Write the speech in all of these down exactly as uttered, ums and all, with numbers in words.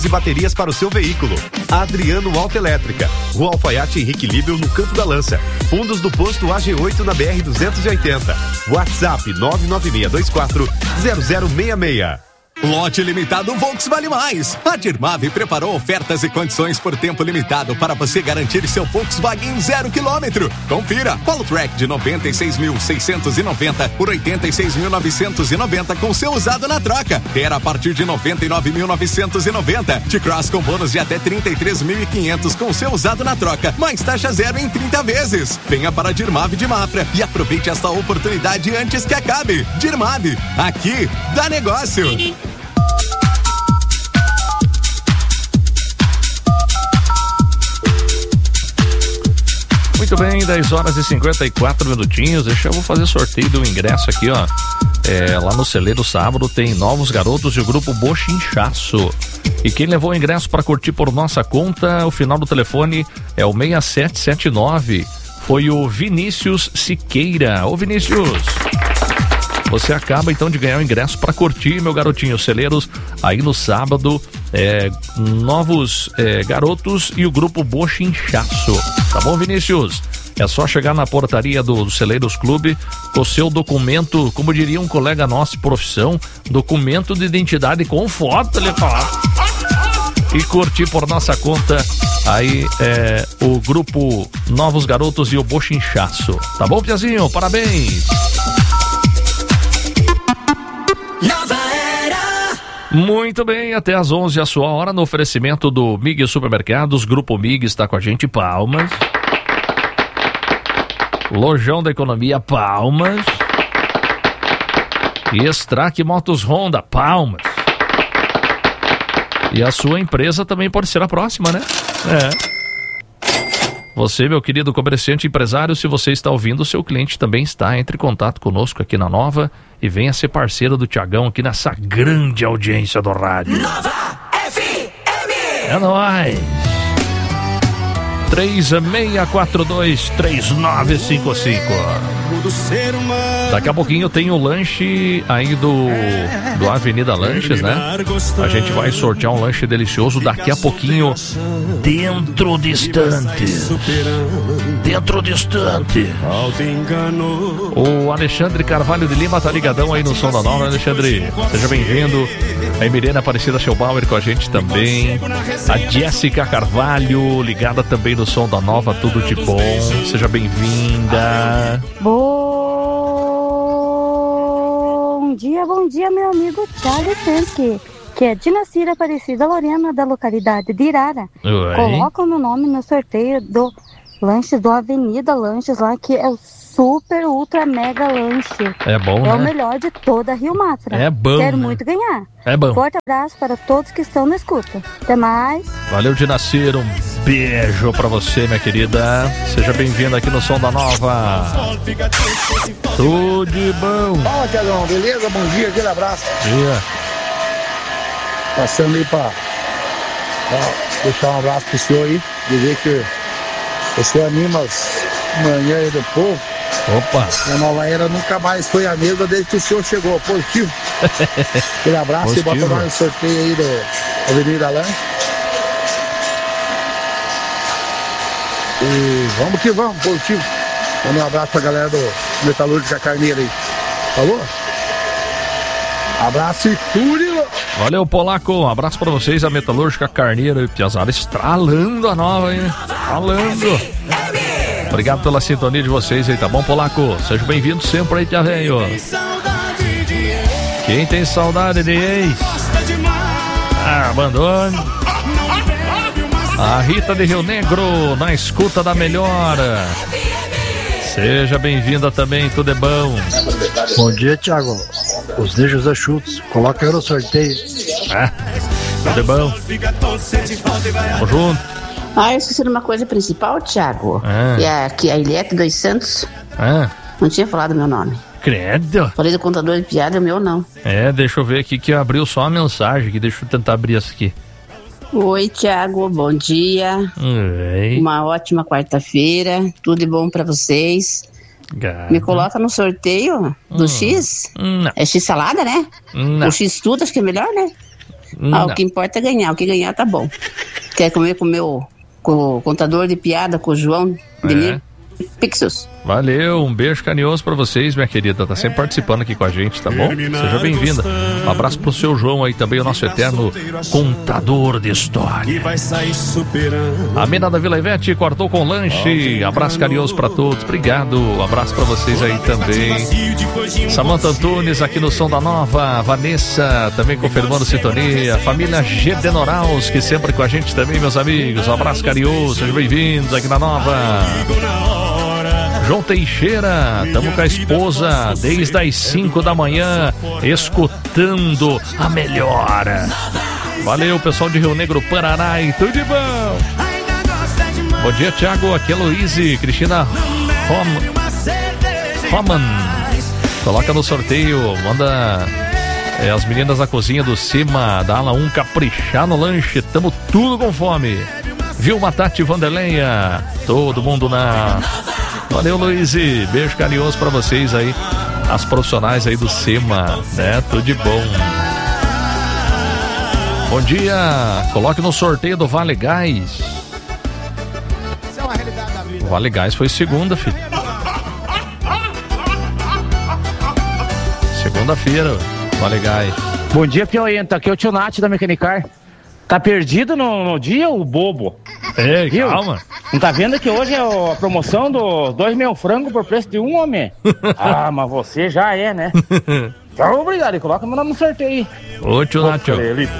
e baterias para o seu veículo. Adriano Autoelétrica, Rua Alfaiate Henrique Líbel, no Campo da Lança. Fundos do posto A G oito na B R duzentos e oitenta. WhatsApp nove nove seis dois quatro zero zero seis seis. Lote limitado Volks Vale Mais. A Dirmave preparou ofertas e condições por tempo limitado para você garantir seu Volkswagen zero quilômetro. Confira. Polo Track de noventa e seis mil seiscentos e noventa por oitenta e seis mil novecentos e noventa com seu usado na troca. Ter a partir de noventa e nove mil novecentos e noventa. T-Cross com bônus de até trinta e três mil e quinhentos com seu usado na troca. Mais taxa zero em trinta vezes. Venha para a Dirmave de Mafra e aproveite esta oportunidade antes que acabe. Dirmave, aqui dá negócio. Muito bem, dez horas e cinquenta e quatro minutinhos. Deixa eu vou fazer sorteio do ingresso aqui, ó. É, lá no Celeiro sábado tem Novos Garotos e o grupo Bochinchaço. E quem levou o ingresso para curtir por nossa conta, o final do telefone é o seis sete sete nove. Foi o Vinícius Siqueira. Ô Vinícius, você acaba então de ganhar o ingresso para curtir, meu garotinho. Celeiros aí no sábado, é, Novos é, Garotos e o grupo Bochinchaço. Tá bom, Vinícius? É só chegar na portaria do, do Celeiros Clube com o seu documento, como diria um colega nosso de profissão, documento de identidade com foto, ele fala. E curtir por nossa conta aí é, o grupo Novos Garotos e o Bochinchaço. Tá bom, Piazinho? Parabéns! Nova Era. Muito bem, até às onze a sua hora no oferecimento do Mig Supermercados. Grupo Mig está com a gente, Palmas. Lojão da Economia, Palmas. E Strack Motos Honda, Palmas. E a sua empresa também pode ser a próxima, né? É. Você, meu querido comerciante empresário, se você está ouvindo, o seu cliente também está. Entre em contato conosco aqui na Nova e venha ser parceiro do Tiagão aqui nessa grande audiência do rádio. Nova F M. É nóis. três seis quatro dois, três nove cinco cinco. Daqui a pouquinho tem o lanche aí do, do Avenida Lanches, né? A gente vai sortear um lanche delicioso daqui a pouquinho. Dentro distante. Dentro distante. O Alexandre Carvalho de Lima tá ligadão aí no Som da Nova. Alexandre, seja bem-vindo. A Emirena Aparecida Schellbauer com a gente também. A Jéssica Carvalho ligada também no Som da Nova. Tudo de bom. Seja bem-vinda. Bom dia, bom dia, meu amigo Charlie Tanque, que é de Nacira Aparecida Lorena, da localidade de Irara. Oi. Coloca o meu nome no sorteio do Lanches do Avenida Lanches lá, que é o super ultra mega lanche. É bom, é né? o melhor de toda a Rio Mafra. É bom, Quero né? muito ganhar. É bom. Forte abraço para todos que estão na escuta. Até mais. Valeu, de nascer, um beijo pra você, minha querida. Seja bem-vinda aqui no Som da Nova. Tudo de bom. Fala, Tiagão, beleza? Bom dia, aquele abraço. Bom dia. Passando aí pra, pra deixar um abraço pro senhor aí, dizer que o senhor anima as manhãs do povo. Opa! A Nova Era nunca mais foi a mesma desde que o senhor chegou. Positivo. Aquele abraço. Positivo. E bota mais um sorteio aí do Avenida Lanche. E vamos que vamos, positivo. Manda um abraço pra galera do Metalúrgica Carneira aí. Falou? Abraço e tudo! Valeu, Polaco. Um abraço pra vocês, a Metalúrgica Carneira e Piazada estralando a Nova, hein? Estralando. Obrigado pela sintonia de vocês aí, tá bom, Polaco? Seja bem-vindo sempre aí, Tia Velho. Quem tem saudade de ex? Ah, abandone. A Rita de Rio Negro, na escuta da melhor. Seja bem-vinda também, tudo é bom. Bom dia, Thiago. Os de José Schultz, coloca aí no sorteio. Ah, tudo é bom. Tamo junto. Ah, eu esqueci de uma coisa principal, Thiago. Ah. Que é que a Eliette dos Santos Ah, não tinha falado meu nome. credo. Falei do contador de piada, o meu não. É, deixa eu ver aqui que abriu só a mensagem aqui. Deixa eu tentar abrir essa aqui. Oi, Thiago, bom dia. Oi. Uma ótima quarta-feira. Tudo de bom pra vocês. Gado. Me coloca no sorteio do Hum. X. Não. É X salada, né? Não. O X tudo, acho que é melhor, né? Ah, o que importa é ganhar, o que ganhar tá bom. Quer comer com o meu com o contador de piada, com o João Demir é. Pixels. Valeu, um beijo carinhoso pra vocês, minha querida. Tá sempre participando aqui com a gente, tá bom? Seja bem-vinda. Um abraço pro seu João aí também, o nosso eterno contador de história. A Mina da Vila Ivete cortou com lanche. Abraço carinhoso pra todos. Obrigado. Um abraço pra vocês aí também. Samanta Antunes aqui no Som da Nova. Vanessa também confirmando sintonia. Família G D Noraus, que sempre com a gente também, meus amigos. Um abraço carinhoso. Sejam bem-vindos aqui na Nova. João Teixeira, estamos com a esposa desde as cinco da manhã, escutando a melhor. Valeu, pessoal de Rio Negro, Paraná, e tudo de bom. Bom dia, Thiago, aqui é Luíse, Cristina Rom... Roman. Coloca no sorteio, manda é, as meninas da cozinha do Cima, da ala um, caprichar no lanche, tamo tudo com fome. Vilma, Tati, Vanderleia, todo mundo na... Valeu, Luiz, beijo carinhoso pra vocês aí, as profissionais aí do SEMA, né, tudo de bom. Bom dia, coloque no sorteio do Vale Gás. O Vale Gás foi segunda, filho. Segunda-feira, Vale Gás. Bom dia, Pioenta, aqui é o tio Nath da Mecanicar. Tá perdido no, no dia, o bobo? Ei, viu? Calma. Não tá vendo que hoje é a promoção do dois mil frangos por preço de um, homem? Ah, mas você já é, né? Então, obrigado, coloca meu nome no sorteio aí. Ô, tio Nacho.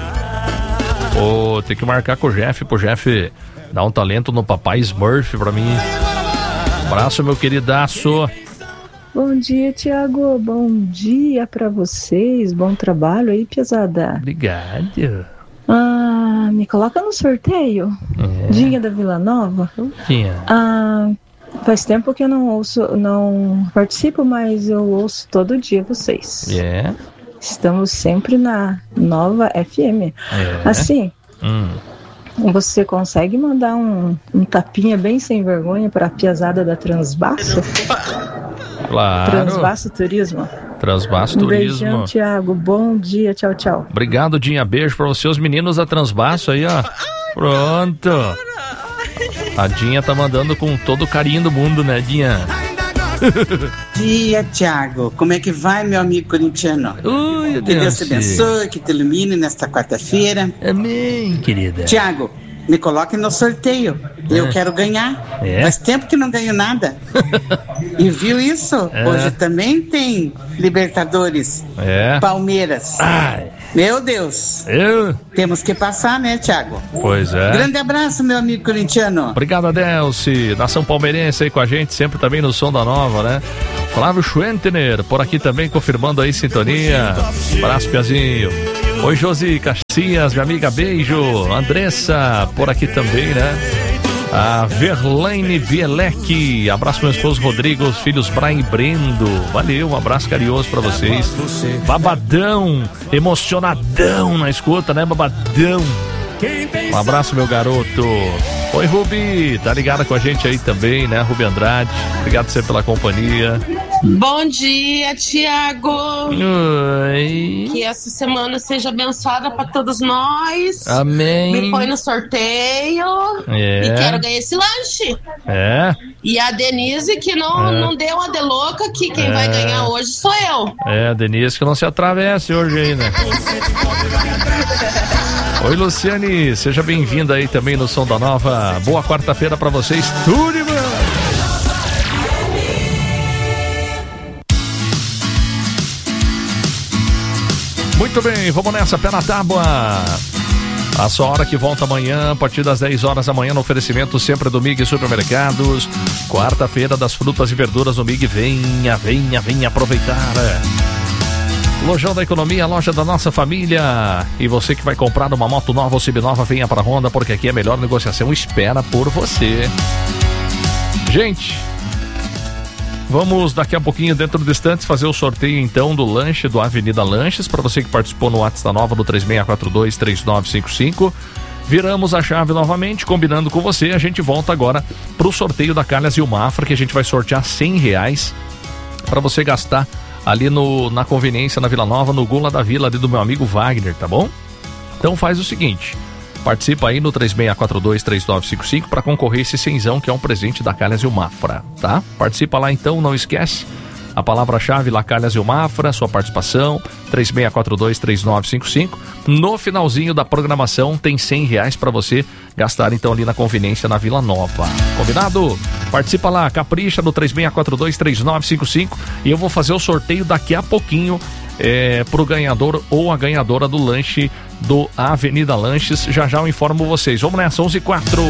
Ô, tem que marcar com o Jeff, pro Jeff dar um talento no papai Smurf pra mim. Abraço, meu queridaço. Bom dia, Thiago. Bom dia pra vocês. Bom trabalho aí, pesada. Obrigado. Ah, me coloca no sorteio. É. Dinha da Vila Nova. Dinha. Ah, faz tempo que eu não ouço, não participo, mas eu ouço todo dia vocês. É. Yeah. Estamos sempre na Nova F M. Yeah. Assim, hum. você consegue mandar um, um tapinha bem sem vergonha para a piazada da Transbaço? Claro. Transbaço Turismo. Transbaço um Turismo. Beijão, Thiago. Bom dia. Tchau, tchau. Obrigado, Dinha. Beijo para vocês, meninos da Transbaço aí, ó. Pronto. A Dinha tá mandando com todo o carinho do mundo, né, Dinha? Dia, Thiago. Como é que vai, meu amigo corintiano? Ui, que Deus te abençoe, que te ilumine nesta quarta-feira. Amém, querida. Thiago, me coloque no sorteio. É. Eu quero ganhar. É? Faz tempo que não ganho nada. E viu isso? É. Hoje também tem Libertadores. É. Palmeiras. Ai. Meu Deus. Eu? Temos que passar, né, Thiago? Pois é. Grande abraço, meu amigo corintiano. Obrigado, Adelce. Nação palmeirense aí com a gente, sempre também no Som da Nova, né? Flávio Schwentner, por aqui também confirmando aí sintonia. Abraço, Piazinho. Oi, Josi Caxias, minha amiga, beijo. Andressa, por aqui também, né? A Verlaine Bielec, abraço meu esposo Rodrigo, os filhos Brian e Brendo. Valeu, um abraço carinhoso pra vocês. Babadão, emocionadão na escuta, né, Babadão? Um abraço, meu garoto. Oi, Rubi, tá ligada com a gente aí também, né, Rubi Andrade? Obrigado sempre pela companhia. Bom dia, Thiago. Oi. Que essa semana seja abençoada para todos nós. Amém. Me põe no sorteio. É. E quero ganhar esse lanche. É. E a Denise, que não, é. não deu uma de louca, que quem é. vai ganhar hoje sou eu. É, a Denise que não se atravesse hoje aí, né? Oi, Luciane, seja bem-vinda aí também no Som da Nova. Boa quarta-feira pra vocês, tudo de bom. Muito bem, vamos nessa, pé na tábua. A sua hora que volta amanhã, a partir das dez horas da manhã, no oferecimento sempre do Mig Supermercados. Quarta-feira das frutas e verduras do Mig. Venha, venha, venha aproveitar. Lojão da Economia, loja da nossa família. E você que vai comprar uma moto nova ou semi-nova, venha para a Honda, porque aqui a melhor negociação espera por você. Gente, vamos daqui a pouquinho, dentro do instantes, fazer o sorteio então do lanche do Avenida Lanches. Para você que participou no WhatsApp da Nova, no três seis quatro dois, três nove cinco cinco. Viramos a chave novamente, combinando com você. A gente volta agora para o sorteio da Calhas e o Mafra, que a gente vai sortear cem reais para você gastar ali no, na conveniência, na Vila Nova, no Gula da Vila, ali do meu amigo Wagner, tá bom? Então faz o seguinte, participa aí no três seis quatro dois, três nove cinco cinco para concorrer esse cenzão que é um presente da Calhas e o Mafra, tá? Participa lá então, não esquece. A palavra-chave Lacalhas e o Mafra, sua participação, três seis quatro dois, três nove cinco cinco. No finalzinho da programação tem cem reais para você gastar então ali na conveniência na Vila Nova. Combinado? Participa lá, capricha no três seis quatro dois, três nove cinco cinco e eu vou fazer o sorteio daqui a pouquinho é, pro ganhador ou a ganhadora do lanche do Avenida Lanches. Já já eu informo vocês. Vamos nessa, onze e quatro.